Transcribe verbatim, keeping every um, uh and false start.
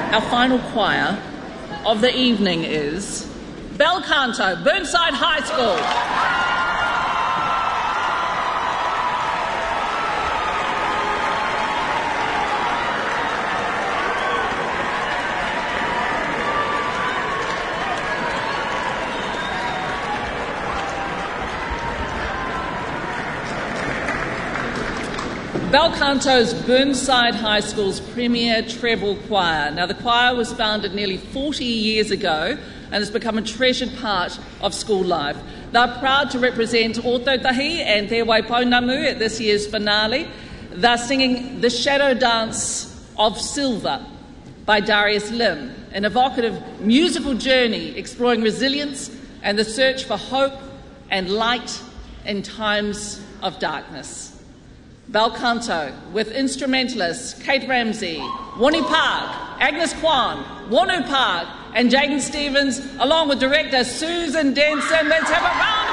Our final choir of the evening is Bel Canto, Burnside High School. Bel Canto's Burnside High School's premier treble choir. Now, the choir was founded nearly forty years ago and has become a treasured part of school life. They're proud to represent Ōtautahi and Te Waipounamu at this year's finale. They're singing The Shadow Dance of Silver by Darius Lim, an evocative musical journey exploring resilience and the search for hope and light in times of darkness. Bel Canto, with instrumentalists Kate Ramsey, Wani Park, Agnes Kwan, Wanu Park, and Jaden Stevens, along with director Susan Denson. Let's have a round